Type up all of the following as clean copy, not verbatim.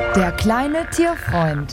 Der kleine Tierfreund.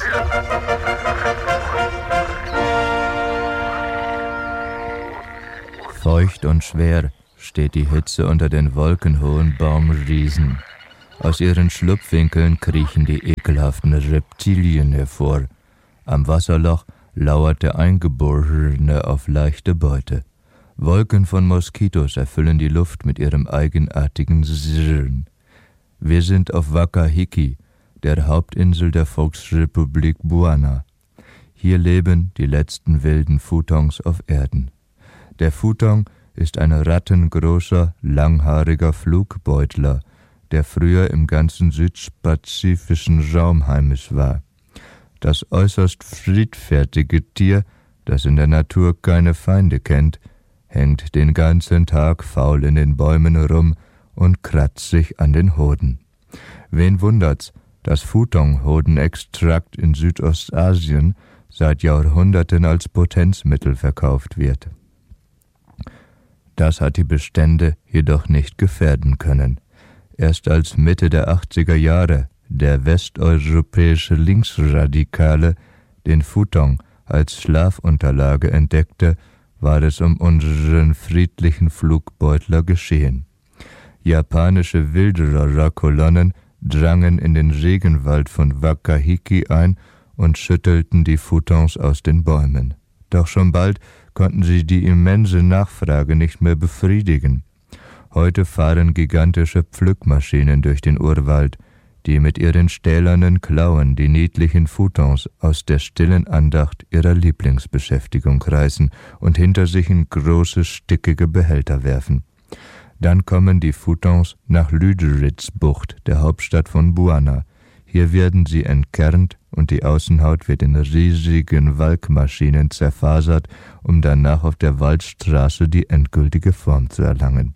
Feucht und schwer steht die Hitze unter den wolkenhohen Baumriesen. Aus ihren Schlupfwinkeln kriechen die ekelhaften Reptilien hervor. Am Wasserloch lauert der Eingeborene auf leichte Beute. Wolken von Moskitos erfüllen die Luft mit ihrem eigenartigen Sirren. Wir sind auf Wakahiki, der Hauptinsel der Volksrepublik Botswana. Hier leben die letzten wilden Futons auf Erden. Der Futon ist ein rattengroßer, langhaariger Flugbeutler, der früher im ganzen südpazifischen Raum heimisch war. Das äußerst friedfertige Tier, das in der Natur keine Feinde kennt, hängt den ganzen Tag faul in den Bäumen rum und kratzt sich an den Hoden. Wen wundert's, dass Futon-Hodenextrakt in Südostasien seit Jahrhunderten als Potenzmittel verkauft wird. Das hat die Bestände jedoch nicht gefährden können. Erst als Mitte der 80er Jahre der westeuropäische Linksradikale den Futon als Schlafunterlage entdeckte, war es um unseren friedlichen Flugbeutler geschehen. Japanische Wildererkolonnen drangen in den Regenwald von Wakahiki ein und schüttelten die Futons aus den Bäumen. Doch schon bald konnten sie die immense Nachfrage nicht mehr befriedigen. Heute fahren gigantische Pflückmaschinen durch den Urwald, die mit ihren stählernen Klauen die niedlichen Futons aus der stillen Andacht ihrer Lieblingsbeschäftigung reißen und hinter sich in große, stickige Behälter werfen. Dann kommen die Futons nach Lüderitzbucht, der Hauptstadt von Botswana. Hier werden sie entkernt und die Außenhaut wird in riesigen Walkmaschinen zerfasert, um danach auf der Waldstraße die endgültige Form zu erlangen.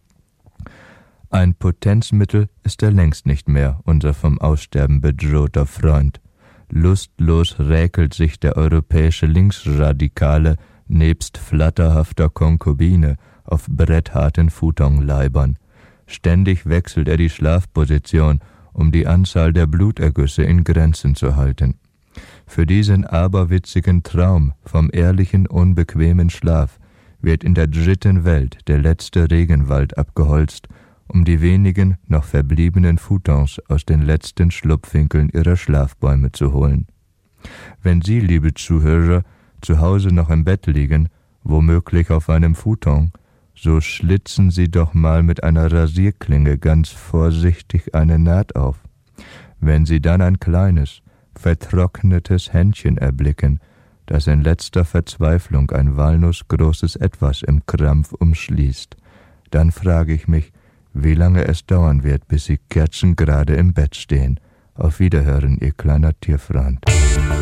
Ein Potenzmittel ist er längst nicht mehr, unser vom Aussterben bedrohter Freund. Lustlos räkelt sich der europäische Linksradikale nebst flatterhafter Konkubine auf brettharten Futonleibern. Ständig wechselt er die Schlafposition, um die Anzahl der Blutergüsse in Grenzen zu halten. Für diesen aberwitzigen Traum vom ehrlichen, unbequemen Schlaf wird in der dritten Welt der letzte Regenwald abgeholzt, um die wenigen noch verbliebenen Futons aus den letzten Schlupfwinkeln ihrer Schlafbäume zu holen. Wenn Sie, liebe Zuhörer, zu Hause noch im Bett liegen, womöglich auf einem Futon, so schlitzen Sie doch mal mit einer Rasierklinge ganz vorsichtig eine Naht auf. Wenn Sie dann ein kleines, vertrocknetes Händchen erblicken, das in letzter Verzweiflung ein walnussgroßes Etwas im Krampf umschließt, dann frage ich mich, wie lange es dauern wird, bis Sie kerzengerade im Bett stehen. Auf Wiederhören, Ihr kleiner Tierfreund.